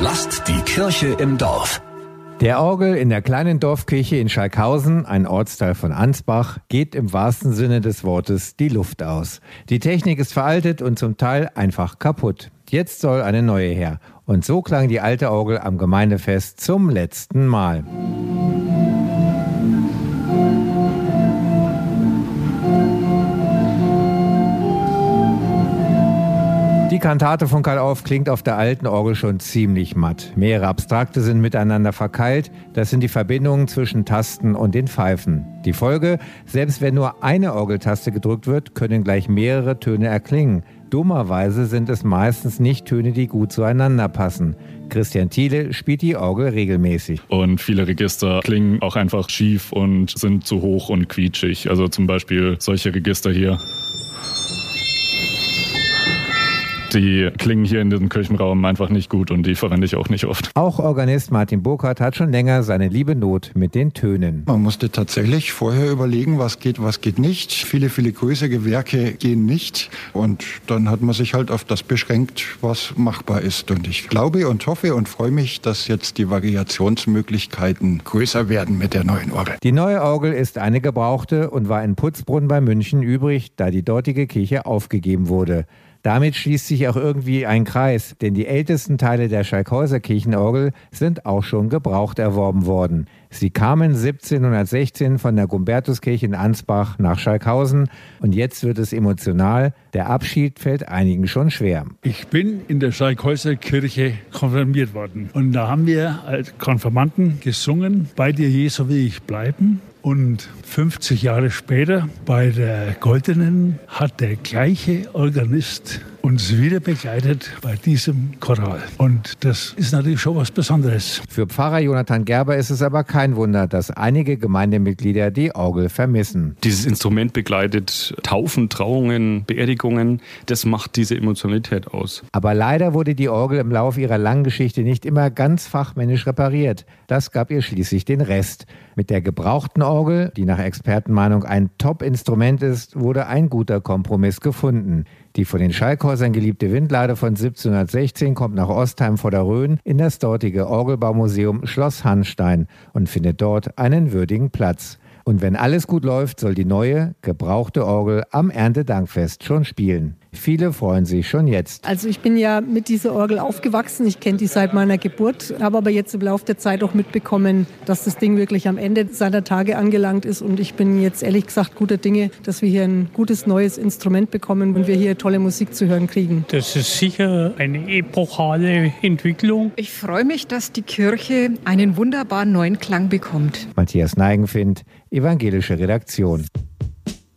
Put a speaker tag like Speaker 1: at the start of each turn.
Speaker 1: Lasst die Kirche im Dorf.
Speaker 2: Der Orgel in der kleinen Dorfkirche in Schalkhausen, ein Ortsteil von Ansbach, geht im wahrsten Sinne des Wortes die Luft aus. Die Technik ist veraltet und zum Teil einfach kaputt. Jetzt soll eine neue her. Und so klang die alte Orgel am Gemeindefest zum letzten Mal. Die Kantate von Karl Orff klingt auf der alten Orgel schon ziemlich matt. Mehrere Abstrakte sind miteinander verkeilt. Das sind die Verbindungen zwischen Tasten und den Pfeifen. Die Folge: Selbst wenn nur eine Orgeltaste gedrückt wird, können gleich mehrere Töne erklingen. Dummerweise sind es meistens nicht Töne, die gut zueinander passen. Christian Thiele spielt die Orgel regelmäßig.
Speaker 3: Und viele Register klingen auch einfach schief und sind zu hoch und quietschig. Also zum Beispiel solche Register hier. Die klingen hier in diesem Kirchenraum einfach nicht gut und die verwende ich auch nicht oft.
Speaker 2: Auch Organist Martin Burkhardt hat schon länger seine liebe Not mit den Tönen.
Speaker 4: Man musste tatsächlich vorher überlegen, was geht nicht. Viele größere Werke gehen nicht. Und dann hat man sich halt auf das beschränkt, was machbar ist. Und ich glaube und hoffe und freue mich, dass jetzt die Variationsmöglichkeiten größer werden mit der neuen Orgel.
Speaker 2: Die neue Orgel ist eine gebrauchte und war in Putzbrunn bei München übrig, da die dortige Kirche aufgegeben wurde. Damit schließt sich auch irgendwie ein Kreis, denn die ältesten Teile der Schalkhäuser Kirchenorgel sind auch schon gebraucht erworben worden. Sie kamen 1716 von der Gumbertuskirche in Ansbach nach Schalkhausen und jetzt wird es emotional. Der Abschied fällt einigen schon schwer.
Speaker 5: Ich bin in der Schalkhäuser Kirche konfirmiert worden und da haben wir als Konfirmanden gesungen, bei dir Jesu will ich bleiben. Und 50 Jahre später, bei der Goldenen, hat der gleiche Organist uns wieder begleitet bei diesem Choral. Und das ist natürlich schon was Besonderes.
Speaker 2: Für Pfarrer Jonathan Gerber ist es aber kein Wunder, dass einige Gemeindemitglieder die Orgel vermissen.
Speaker 3: Dieses Instrument begleitet Taufen, Trauungen, Beerdigungen. Das macht diese Emotionalität aus.
Speaker 2: Aber leider wurde die Orgel im Laufe ihrer langen Geschichte nicht immer ganz fachmännisch repariert. Das gab ihr schließlich den Rest. Mit der gebrauchten Orgel, die nach Expertenmeinung ein Top-Instrument ist, wurde ein guter Kompromiss gefunden. Die von den Schalkhäusern geliebte Windlade von 1716 kommt nach Ostheim vor der Rhön in das dortige Orgelbaumuseum Schloss Hanstein und findet dort einen würdigen Platz. Und wenn alles gut läuft, soll die neue, gebrauchte Orgel am Erntedankfest schon spielen. Viele freuen sich schon jetzt.
Speaker 6: Also ich bin ja mit dieser Orgel aufgewachsen. Ich kenne die seit meiner Geburt, habe aber jetzt im Laufe der Zeit auch mitbekommen, dass das Ding wirklich am Ende seiner Tage angelangt ist. Und ich bin jetzt ehrlich gesagt guter Dinge, dass wir hier ein gutes neues Instrument bekommen und wir hier tolle Musik zu hören kriegen.
Speaker 7: Das ist sicher eine epochale Entwicklung.
Speaker 8: Ich freue mich, dass die Kirche einen wunderbaren neuen Klang bekommt.
Speaker 2: Matthias Neigenfind, Evangelische Redaktion.